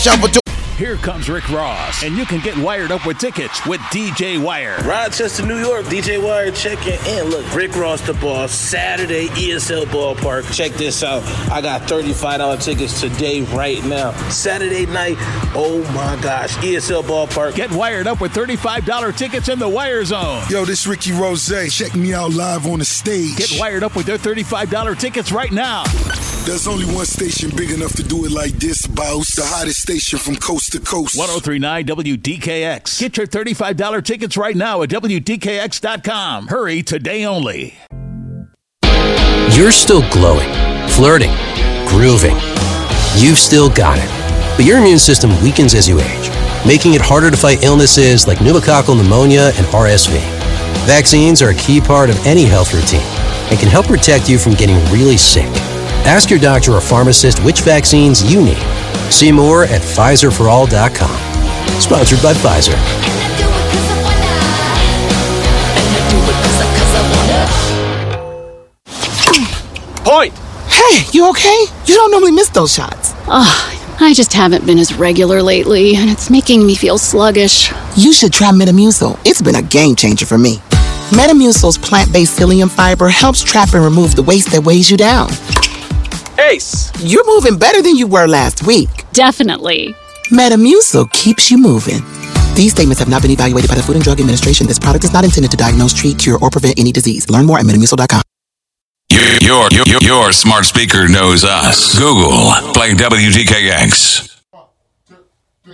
Here comes Rick Ross, and you can get wired up with tickets with DJ Wire. Rochester, New York, DJ Wire checking in. Look, Rick Ross the boss, Saturday, ESL Ballpark. Check this out. I got $35 tickets today, right now. Saturday night, oh my gosh, ESL Ballpark. Get wired up with $35 tickets in the Wire Zone. Yo, this Ricky Rose. Check me out live on the stage. Get wired up with their $35 tickets right now. There's only one station big enough to do it like this, boss. The hottest station from coast to coast. 103.9 WDKX. Get your $35 tickets right now at WDKX.com. Hurry, today only. You're still glowing, flirting, grooving. You've still got it. But your immune system weakens as you age, making it harder to fight illnesses like pneumococcal pneumonia and RSV. Vaccines are a key part of any health routine and can help protect you from getting really sick. Ask your doctor or pharmacist which vaccines you need. See more at PfizerForAll.com. Sponsored by Pfizer. Point! Hey, you okay? You don't normally miss those shots. I just haven't been as regular lately, and it's making me feel sluggish. You should try Metamucil. It's been a game changer for me. Metamucil's plant-based psyllium fiber helps trap and remove the waste that weighs you down. Ace! You're moving better than you were last week. Definitely. Metamucil keeps you moving. These statements have not been evaluated by the Food and Drug Administration. This product is not intended to diagnose, treat, cure, or prevent any disease. Learn more at Metamucil.com. Your smart speaker knows us. Google, play WDKX.